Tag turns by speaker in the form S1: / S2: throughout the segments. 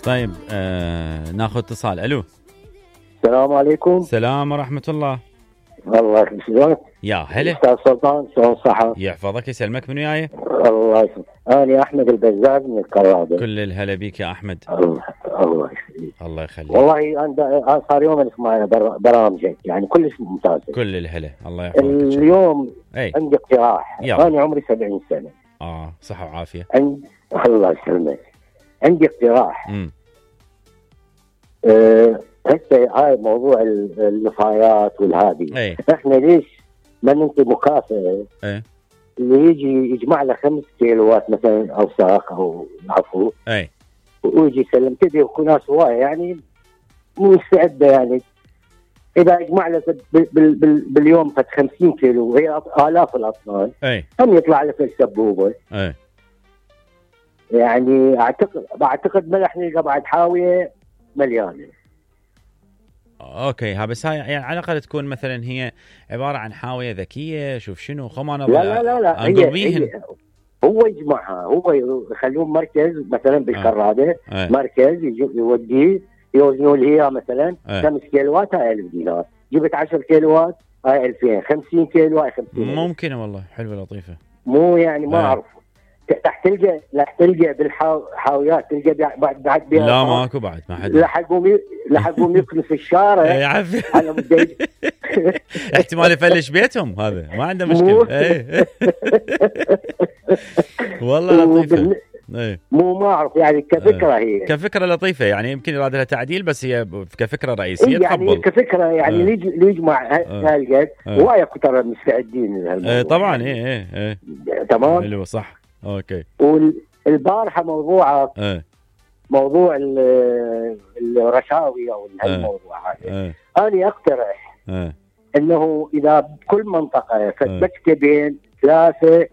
S1: طيب ناخذ اتصال. الو.
S2: السلام عليكم.
S1: السلام ورحمة الله.
S2: الله يسلمك
S1: يا هلا
S2: استاذ سلطان، شلون صحة؟
S1: يحفظك يسلمك. من وياي؟
S2: الله يسلمك. انا احمد البزاز من الكرادة.
S1: كل الهلا بيك يا احمد.
S2: الله يخليك.
S1: الله يخليك.
S2: والله انا صار يوم اسمع برامجك يعني كلش ممتازة.
S1: كل الهلا. الله يحفظك.
S2: اليوم
S1: اي
S2: عندي اقتراح. انا عمري 70 سنة.
S1: صحة وعافية.
S2: الله يسلمك. عندي اقتراح. هسه هاي موضوع النفايات والهادي. احنا ليش ما ننطي مكافأة اللي يجي يجمع له 5 كيلوات مثلا او ساق او عفو ويجي يسلم كذا، ويكون ناس هوايه يعني مستعده يعني اذا يجمع له باليوم فد 50 كيلو وهي الاف الاطنان هم يطلع له في السبوبه. يعني اعتقد ملح نلقى بعد حاويه مليانه.
S1: اوكي بس هاي يعني على الاقل تكون مثلا هي عباره عن حاويه ذكيه. شوف شنو خمانه.
S2: لا هي هو يجمعها، هو يخلون مركز مثلا بالكراده. مركز يوديه يوزنوا لي هي مثلا 5 كيلوات هاي 1000 دينار، جبت 10 كيلوات هاي 2000، 50 كيلو هاي 50.
S1: ممكن والله حلوه لطيفه.
S2: مو يعني ما اعرف تلقى بالحاويات تلقى بعد بيها.
S1: لا ماكو بعد ما حد
S2: لحقهم يكنس في الشارع.
S1: يعفي احتمال يفلش بيتهم، هذا ما عنده مشكله. والله لطيفه.
S2: مو ما اعرف يعني كفكره هي
S1: كفكره لطيفه يعني يمكن يراد لها تعديل، بس هي كفكره رئيسيه
S2: يعني
S1: تقبل
S2: كفكره يعني اللي يجمع هالقد هوايه كثر مستعدين لهالموضوع.
S1: طبعا
S2: يعني. تمام
S1: حلو صح. اوكي.
S2: والبارحه موضوع الرشاوي او هالموضوع هذا انا اقترح انه اذا بكل منطقه مكتبين 3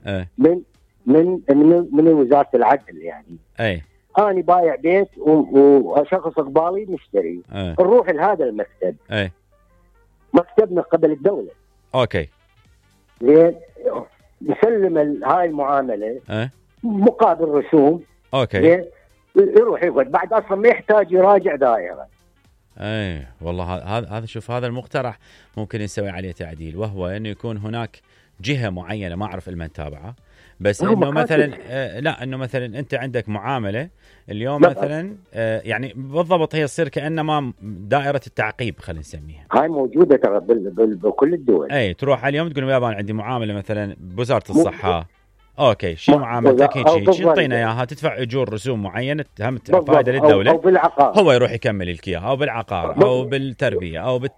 S2: من وزاره العدل يعني. انا بايع بيت وشخص قبالي مشتري. نروح لهذا المكتب. مكتب من قبل الدوله.
S1: اوكي.
S2: زين نسلم هاي المعامله مقابل رسوم.
S1: اوكي.
S2: يروح يقعد بعد اصلا ما يحتاج يراجع دائره.
S1: والله هذا شوف هذا المقترح ممكن نسوي عليه تعديل، وهو انه يكون هناك جهه معينه ما اعرف المن تابعه، بس انه مثلا لا انه مثلا انت عندك معامله اليوم مثلا يعني بالضبط هي تصير كانما دائره التعقيب خلينا نسميها.
S2: هاي موجوده ترى بكل الدول.
S1: تروح اليوم تقول يابا انا عندي معامله مثلا بوزاره الصحه. اوكي شو معاملتك هيك تعطينا اياها، تدفع اجور رسوم معينه هم فائده للدوله.
S2: أو بالعقار.
S1: هو يروح يكمل لك اياها، او بالعقار او بالتربيه او